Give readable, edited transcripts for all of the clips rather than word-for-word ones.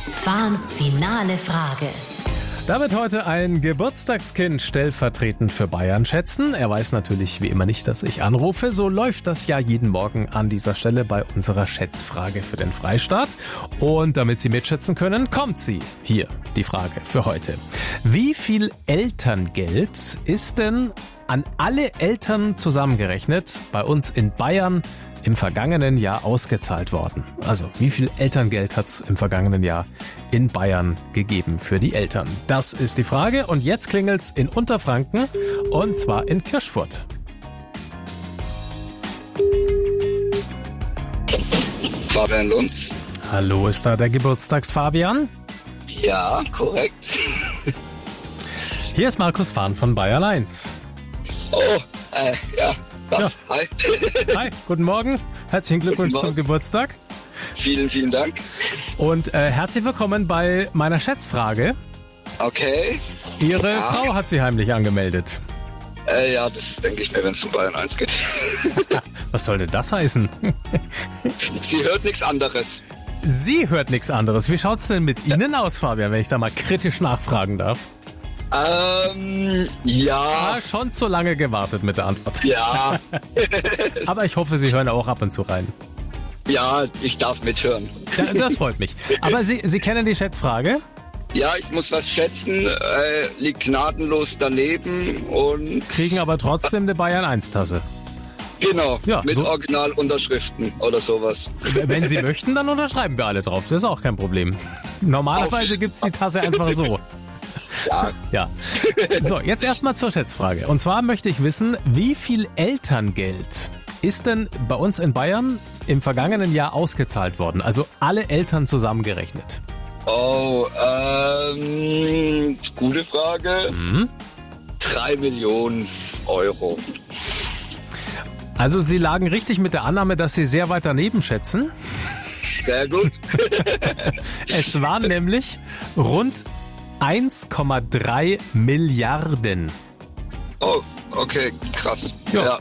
Fahns finale Frage. Da wird heute ein Geburtstagskind stellvertretend für Bayern schätzen. Er weiß natürlich wie immer nicht, dass ich anrufe. So läuft das ja jeden Morgen an dieser Stelle bei unserer Schätzfrage für den Freistaat. Und damit Sie mitschätzen können, kommt sie. Hier die Frage für heute. Wie viel Elterngeld ist denn an alle Eltern zusammengerechnet bei uns in Bayern im vergangenen Jahr ausgezahlt worden? Also wie viel Elterngeld hat es im vergangenen Jahr in Bayern gegeben für die Eltern? Das ist die Frage und jetzt klingelt's in Unterfranken und zwar in Kirchfurt. Fabian Lunz. Hallo, ist da der Geburtstagsfabian? Ja, korrekt. Hier ist Markus Fahn von Bayern 1. Oh, ja. Was? Ja. Hi. Hi, guten Morgen. Herzlichen Glückwunsch zum Geburtstag. Vielen, vielen Dank. Und herzlich willkommen bei meiner Schätzfrage. Okay. Ihre Frau hat sie heimlich angemeldet. Ja, das denke ich mir, wenn es zum Bayern 1 geht. Was soll denn das heißen? Sie hört nichts anderes. Sie hört nichts anderes. Wie schaut's denn mit Ihnen aus, Fabian, wenn ich da mal kritisch nachfragen darf? Ja. Schon zu lange gewartet mit der Antwort. Ja. Aber ich hoffe, Sie hören auch ab und zu rein. Ja, ich darf mithören. Das freut mich. Aber Sie kennen die Schätzfrage? Ja, ich muss was schätzen, liegt gnadenlos daneben und... Kriegen aber trotzdem eine Bayern-1-Tasse. Genau, Ja, mit so- Originalunterschriften oder sowas. Wenn Sie möchten, dann unterschreiben wir alle drauf. Das ist auch kein Problem. Normalerweise gibt's die Tasse einfach so. Ja, Ja. So, jetzt erstmal zur Schätzfrage. Und zwar möchte ich wissen, wie viel Elterngeld ist denn bei uns in Bayern im vergangenen Jahr ausgezahlt worden? Also alle Eltern zusammengerechnet. oh, gute Frage. 3 Millionen Euro. Also Sie lagen richtig mit der Annahme, dass Sie sehr weit daneben schätzen. Sehr gut. Es waren nämlich rund 1,3 Milliarden. Oh, okay, krass. Ja.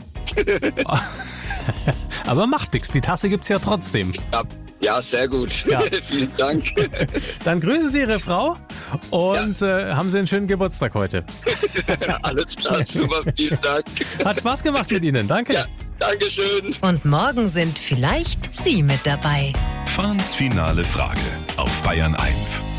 Aber macht nichts, die Tasse gibt's ja trotzdem. Ja, sehr gut. Ja. Vielen Dank. Dann grüßen Sie Ihre Frau und haben Sie einen schönen Geburtstag heute. Alles klar, super, vielen Dank. Hat Spaß gemacht mit Ihnen, danke. Ja, Dankeschön. Und morgen sind vielleicht Sie mit dabei. Fahns finale Frage auf Bayern 1.